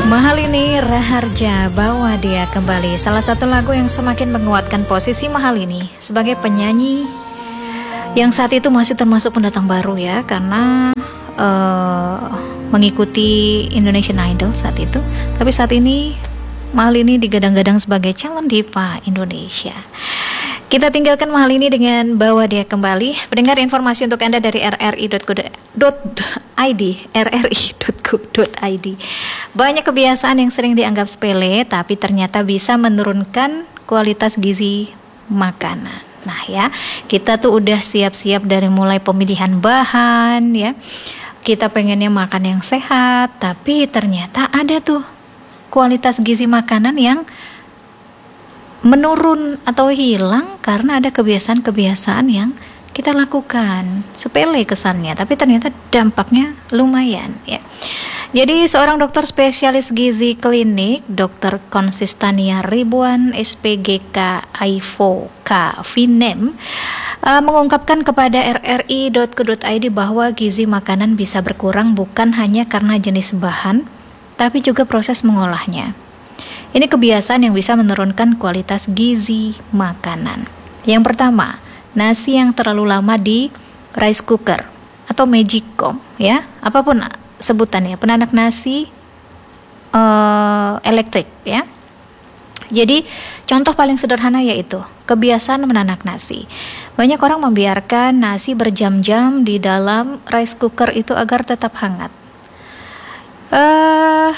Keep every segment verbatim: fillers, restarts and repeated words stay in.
Mahal ini Raharja bawa dia kembali. Salah satu lagu yang semakin menguatkan posisi Mahal ini sebagai penyanyi yang saat itu masih termasuk pendatang baru ya, karena uh, mengikuti Indonesian Idol saat itu. Tapi saat ini Mahal ini digadang-gadang sebagai calon diva Indonesia. Kita tinggalkan Mahal ini dengan bawa dia kembali. Pendengar, informasi untuk Anda dari r r i dot co dot i d r r i dot co dot i d. Banyak kebiasaan yang sering dianggap sepele tapi ternyata bisa menurunkan kualitas gizi makanan. Nah ya, kita tuh udah siap-siap dari mulai pemilihan bahan ya. Kita pengennya makan yang sehat, tapi ternyata ada tuh kualitas gizi makanan yang menurun atau hilang karena ada kebiasaan-kebiasaan yang kita lakukan. Sepele kesannya, tapi ternyata dampaknya lumayan ya. Jadi seorang dokter spesialis gizi klinik, Dokter Konsistania Ribuan S P G K Aivo K Vinem, uh, mengungkapkan kepada r r i dot co dot i d bahwa gizi makanan bisa berkurang bukan hanya karena jenis bahan, tapi juga proses mengolahnya. Ini kebiasaan yang bisa menurunkan kualitas gizi makanan. Yang pertama, nasi yang terlalu lama di rice cooker atau magicom ya, apapun sebutannya, penanak nasi uh, elektrik ya. Jadi contoh paling sederhana yaitu kebiasaan menanak nasi. Banyak orang membiarkan nasi berjam-jam di dalam rice cooker itu agar tetap hangat. Uh,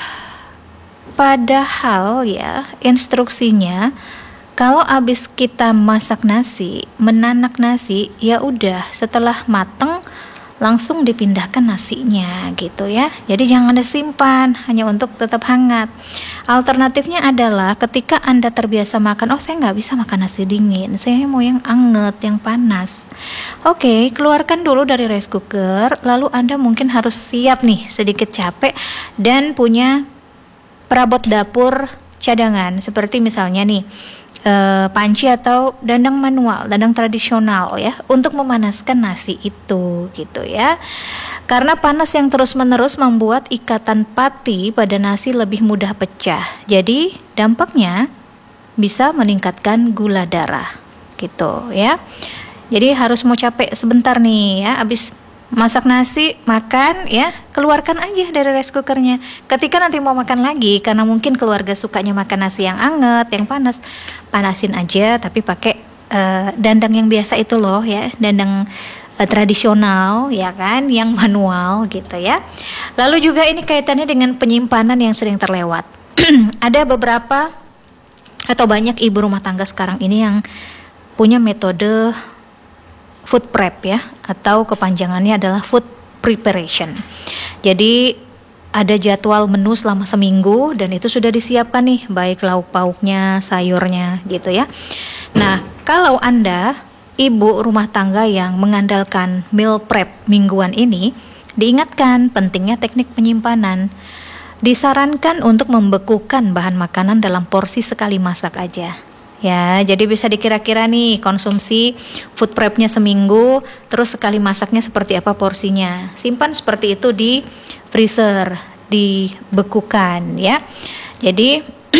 Padahal ya instruksinya kalau habis kita masak nasi, menanak nasi, ya udah setelah mateng langsung dipindahkan nasinya gitu ya. Jadi jangan disimpan hanya untuk tetap hangat. Alternatifnya adalah ketika Anda terbiasa makan, oh saya nggak bisa makan nasi dingin, saya mau yang anget, yang panas. Oke, keluarkan dulu dari rice cooker, lalu Anda mungkin harus siap nih sedikit capek dan punya perabot dapur cadangan seperti misalnya nih e, panci atau dandang manual, dandang tradisional ya, untuk memanaskan nasi itu gitu ya. Karena panas yang terus-menerus membuat ikatan pati pada nasi lebih mudah pecah. Jadi dampaknya bisa meningkatkan gula darah gitu ya. Jadi harus mau capek sebentar nih ya, habis masak nasi, makan ya, keluarkan aja dari rice cookernya. Ketika nanti mau makan lagi, karena mungkin keluarga sukanya makan nasi yang anget, yang panas, panasin aja tapi pakai uh, dandang yang biasa itu loh ya, dandang uh, tradisional ya kan, yang manual gitu ya. Lalu juga ini kaitannya dengan penyimpanan yang sering terlewat. Ada beberapa atau banyak ibu rumah tangga sekarang ini yang punya metode food prep ya, atau kepanjangannya adalah food preparation. Jadi ada jadwal menu selama seminggu dan itu sudah disiapkan nih, baik lauk pauknya, sayurnya gitu ya. Nah, kalau Anda ibu rumah tangga yang mengandalkan meal prep mingguan ini, diingatkan pentingnya teknik penyimpanan. Disarankan untuk membekukan bahan makanan dalam porsi sekali masak aja. Ya, jadi bisa dikira-kira nih konsumsi food prepnya seminggu, terus sekali masaknya seperti apa porsinya. Simpan seperti itu di freezer, dibekukan ya. Jadi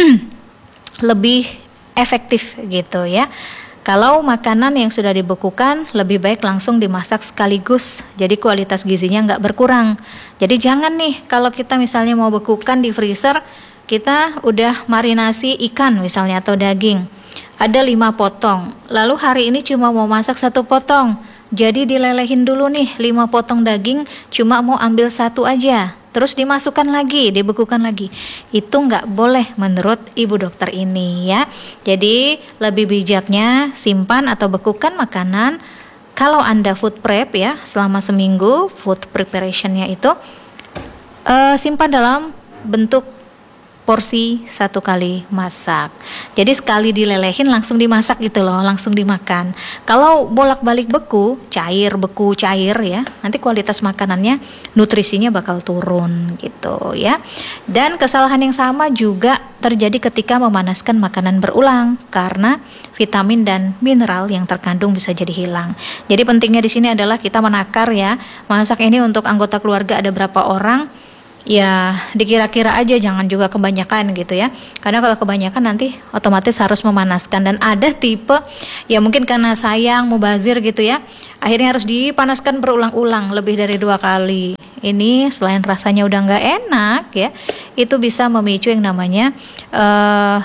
lebih efektif gitu ya. Kalau makanan yang sudah dibekukan, lebih baik langsung dimasak sekaligus, jadi kualitas gizinya nggak berkurang. Jadi jangan nih kalau kita misalnya mau bekukan di freezer, kita udah marinasi ikan misalnya atau daging, ada lima potong, lalu hari ini cuma mau masak satu potong, jadi dilelehin dulu nih lima potong daging, cuma mau ambil satu aja, terus dimasukkan lagi, dibekukan lagi. Itu nggak boleh menurut ibu dokter ini ya. Jadi lebih bijaknya simpan atau bekukan makanan. Kalau Anda food prep ya selama seminggu, food preparationnya itu uh, simpan dalam bentuk porsi satu kali masak. Jadi sekali dilelehin langsung dimasak gitu loh, langsung dimakan. Kalau bolak-balik beku, cair, beku, cair ya, nanti kualitas makanannya, nutrisinya bakal turun gitu ya. Dan kesalahan yang sama juga terjadi ketika memanaskan makanan berulang karena vitamin dan mineral yang terkandung bisa jadi hilang. Jadi pentingnya di sini adalah kita menakar ya, masak ini untuk anggota keluarga ada berapa orang. Ya dikira-kira aja, jangan juga kebanyakan gitu ya, karena kalau kebanyakan nanti otomatis harus memanaskan. Dan ada tipe ya mungkin karena sayang mubazir gitu ya, akhirnya harus dipanaskan berulang-ulang lebih dari dua kali. Ini selain rasanya udah nggak enak ya, itu bisa memicu yang namanya uh,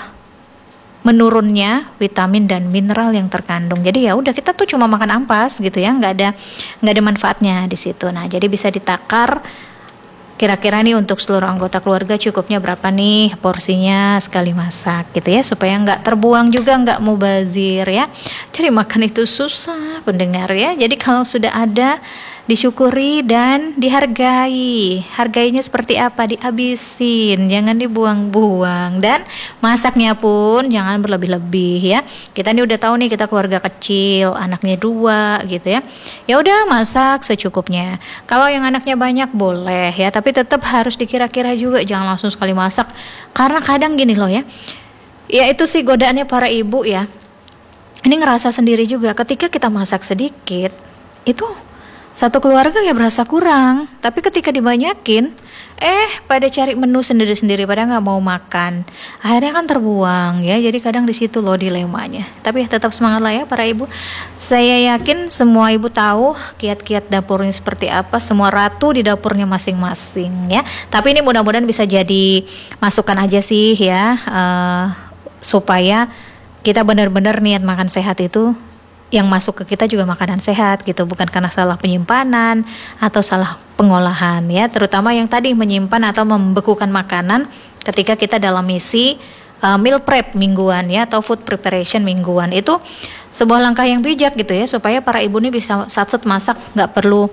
menurunnya vitamin dan mineral yang terkandung. Jadi ya udah, kita tuh cuma makan ampas gitu ya, nggak ada nggak ada manfaatnya di situ. Nah jadi bisa ditakar kira-kira nih untuk seluruh anggota keluarga cukupnya berapa nih porsinya sekali masak gitu ya, supaya nggak terbuang juga, nggak mubazir ya. Cari makan itu susah pendengar ya, jadi kalau sudah ada disyukuri dan dihargai. Hargainya seperti apa? Dihabisin, jangan dibuang-buang. Dan masaknya pun jangan berlebih-lebih ya. Kita nih udah tahu nih, kita keluarga kecil, anaknya dua gitu ya. Ya udah, masak secukupnya. Kalau yang anaknya banyak boleh ya, tapi tetap harus dikira-kira juga, jangan langsung sekali masak. Karena kadang gini loh ya, ya itu sih godaannya para ibu ya. Ini ngerasa sendiri juga, ketika kita masak sedikit, itu satu keluarga ya berasa kurang, tapi ketika dibanyakin, eh pada cari menu sendiri-sendiri, pada nggak mau makan, akhirnya kan terbuang ya. Jadi kadang di situ loh dilemanya. Tapi tetap semangat lah ya para ibu. Saya yakin semua ibu tahu kiat-kiat dapurnya seperti apa, semua ratu di dapurnya masing-masing ya. Tapi ini mudah-mudahan bisa jadi masukan aja sih ya, uh, supaya kita benar-benar niat makan sehat itu, yang masuk ke kita juga makanan sehat gitu, bukan karena salah penyimpanan atau salah pengolahan ya, terutama yang tadi menyimpan atau membekukan makanan ketika kita dalam misi uh, meal prep mingguan ya, atau food preparation mingguan. Itu sebuah langkah yang bijak gitu ya, supaya para ibu ini bisa satset masak, nggak perlu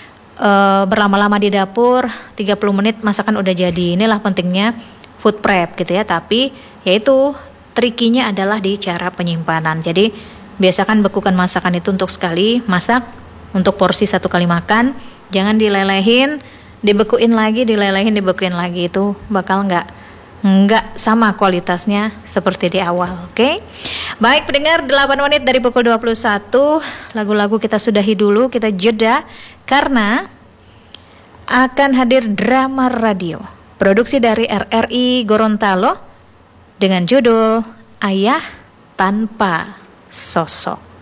uh, berlama-lama di dapur, tiga puluh menit masakan udah jadi. Inilah pentingnya food prep gitu ya. Tapi yaitu trikinya adalah di cara penyimpanan. Jadi biasakan bekukan masakan itu untuk sekali masak, untuk porsi satu kali makan. Jangan dilelehin, dibekuin lagi, dilelehin, dibekuin lagi. Itu bakal nggak nggak sama kualitasnya seperti di awal. Oke, okay? Baik pendengar, delapan menit dari pukul dua puluh satu. Lagu-lagu kita sudahi dulu, kita jeda karena akan hadir drama radio produksi dari R R I Gorontalo dengan judul Ayah Tanpa Sosok.